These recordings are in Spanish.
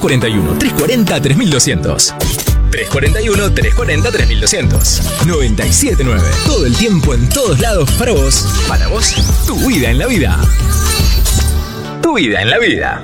341-340-3200. 341-340-3200. 97.9. Todo el tiempo, en todos lados, para vos. Para vos, tu vida en la vida. Tu vida en la vida.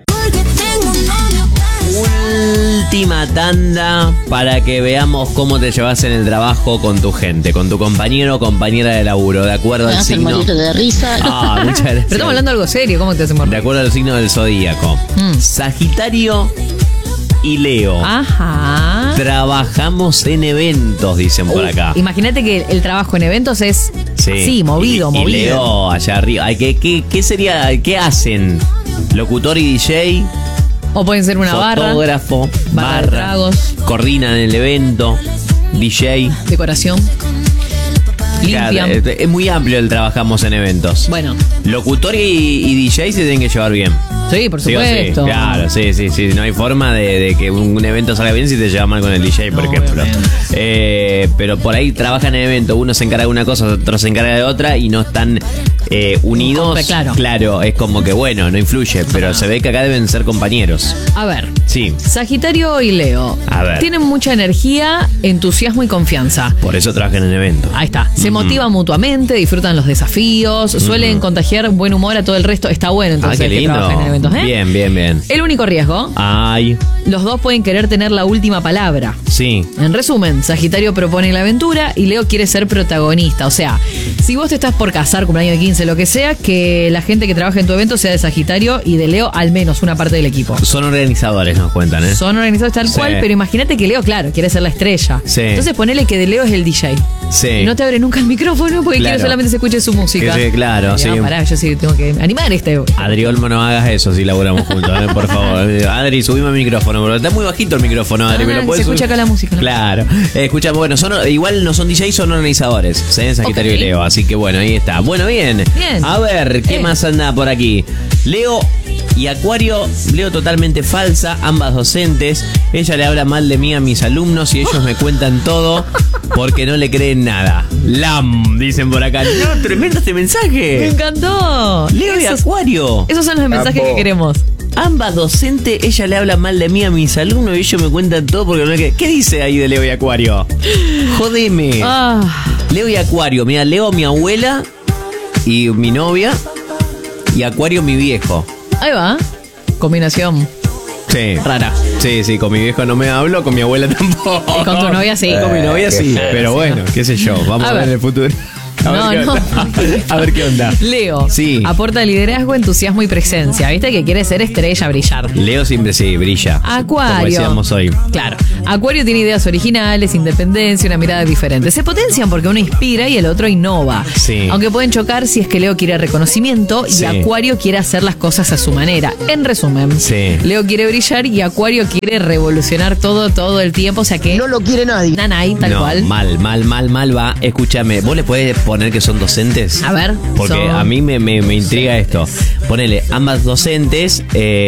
Última tanda para que veamos cómo te llevas en el trabajo con tu gente, con tu compañero o compañera de laburo, de acuerdo al signo. El de risa. Ah, muchas gracias. Pero estamos hablando de algo serio, ¿cómo te hacemos? De acuerdo al signo del zodíaco. Sagitario y Leo. Ajá. Trabajamos en eventos, dicen por acá. Imagínate que el trabajo en eventos es movido. Y Leo allá arriba. ¿Qué sería? ¿Qué hacen? ¿Locutor y DJ? O pueden ser una fotógrafo, barra de tragos, coordinan el evento, DJ, decoración, limpian. Claro, es muy amplio el trabajamos en eventos. Bueno, locutor y DJ se tienen que llevar bien. Sí, por supuesto. Sí, claro, sí. No hay forma de que un evento salga bien si te llevas mal con el DJ, por ejemplo. Pero por ahí trabajan en el evento, uno se encarga de una cosa, otro se encarga de otra y no están unidos. Claro, es como que bueno, no influye, pero se ve que acá deben ser compañeros. A ver. Sí. Sagitario y Leo. A ver. Tienen mucha energía, entusiasmo y confianza. Por eso trabajan en eventos. Ahí está. Se motivan mutuamente, disfrutan los desafíos, suelen contagiar buen humor a todo el resto. Está bueno entonces qué lindo. Que trabajen en eventos. Bien. El único riesgo. Los dos pueden querer tener la última palabra. Sí. En resumen, Sagitario propone la aventura y Leo quiere ser protagonista. O sea, si vos te estás por casar, cumpleaños de 15, lo que sea, que la gente que trabaja en tu evento sea de Sagitario y de Leo al menos una parte del equipo. Son organizadores, nos cuentan, ¿eh? Son organizadores tal cual, pero imagínate que Leo, claro, quiere ser la estrella. Sí. Entonces ponele que de Leo es el DJ. Sí. Y no te abre nunca el micrófono porque quiere solamente se escuche su música. Sí, claro. Sí. Pará, yo sí tengo que animar Adri Olmo, no hagas eso si laburamos juntos, por favor. Adri, subime el micrófono, porque está muy bajito el micrófono, Adri. ¿Me lo puedes se escucha acá la música, ¿no? Claro. Escucha, bueno, igual no son DJs, son organizadores. Sagitario y Leo, así que bueno, ahí está. Bueno, bien. A ver, ¿qué más anda por aquí? Leo y Acuario, Leo totalmente falsa, ambas docentes. Ella le habla mal de mí a mis alumnos y ellos me cuentan todo porque no le creen nada. Dicen por acá. No, tremendo este mensaje. Me encantó. Leo y Acuario. Esos son los mensajes que queremos. Ambas docentes, ella le habla mal de mí a mis alumnos y ellos me cuentan todo porque no le creen. ¿Qué dice ahí de Leo y Acuario? Jodeme. Leo y Acuario. Mira, Leo mi abuela y mi novia y Acuario mi viejo. Ahí va. Combinación. Sí. Rara. Sí, con mi viejo no me hablo, con mi abuela tampoco. Y con tu novia sí. Con mi novia sí, pero bueno, qué sé yo. Vamos a ver en el futuro. A ver qué onda. Leo. Sí. Aporta liderazgo, entusiasmo y presencia. ¿Viste que quiere ser estrella, brillar? Leo siempre brilla. Acuario. Como decíamos hoy. Claro. Acuario tiene ideas originales, independencia, una mirada diferente. Se potencian porque uno inspira y el otro innova. Sí. Aunque pueden chocar si es que Leo quiere reconocimiento y Acuario quiere hacer las cosas a su manera. En resumen, Leo quiere brillar y Acuario quiere revolucionar todo el tiempo. O sea que no lo quiere nadie. Nanay, tal cual. Mal va. Escúchame, ¿vos le podés poner que son docentes? A ver. Porque a mí me intriga esto. Ponele, ambas docentes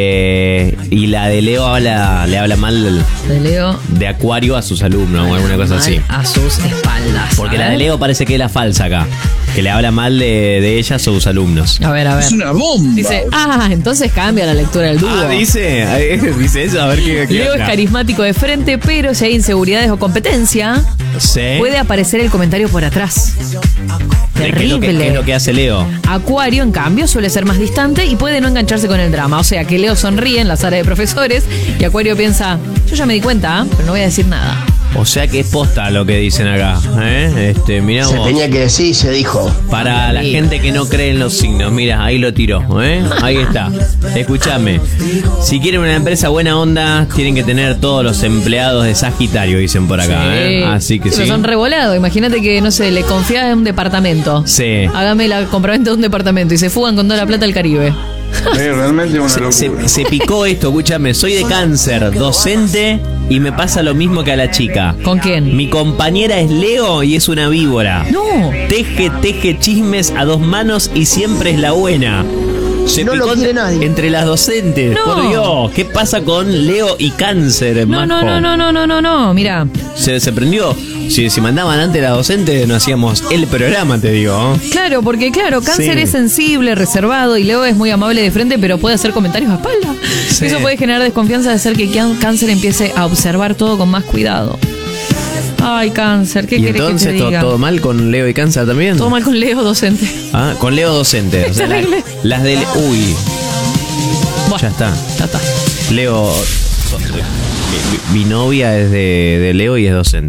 y la de Leo le habla mal de Leo de Acuario a sus alumnos o alguna cosa así. A sus espaldas. Porque la de Leo parece que es la falsa acá. Que le habla mal de ellas o sus alumnos. A ver. Es una bomba. Dice, entonces cambia la lectura del dúo. Dice eso, a ver qué Leo es carismático de frente, pero si hay inseguridades o competencia, puede aparecer el comentario por atrás. Terrible. ¿Qué es lo que hace Leo? Acuario, en cambio, suele ser más distante y puede no engancharse con el drama. O sea, que Leo sonríe en la sala de profesores y Acuario piensa, yo ya me di cuenta, pero no voy a decir nada. O sea que es posta lo que dicen acá. Mirá se vos. tenía que decir, se dijo. Para la gente que no cree en los signos, mira, ahí lo tiró. Ahí está. Escúchame. Si quieren una empresa buena onda, tienen que tener todos los empleados de Sagitario, dicen por acá. Así que sí. Son revolados. Imagínate que, no sé, le confías en un departamento. Sí. Hágame la compraventa de un departamento y se fugan con toda la plata al Caribe. Realmente una locura. Se picó esto, escúchame. Soy de Cáncer, docente, y me pasa lo mismo que a la chica. ¿Con quién? Mi compañera es Leo y es una víbora. No. Teje chismes a dos manos y siempre es la buena. Se No picó lo quiere nadie. entre las docentes. No. Por Dios, ¿qué pasa con Leo y Cáncer, No, Majo? no, mira. Se prendió. Si mandaban antes las docentes, no hacíamos el programa, te digo. Claro, porque Cáncer Sí. es sensible, reservado y Leo es muy amable de frente, pero puede hacer comentarios a espalda. Sí. Eso puede generar desconfianza de hacer que Cáncer empiece a observar todo con más cuidado. Ay, Cáncer, ¿qué Y querés que te entonces, diga? ¿todo mal con Leo y Cáncer también? Todo mal con Leo, docente. Ah, con Leo docente. O sea, Terrible. las del... Uy, Bueno, ya está. ya está. Leo... Mi novia es de Leo y es docente.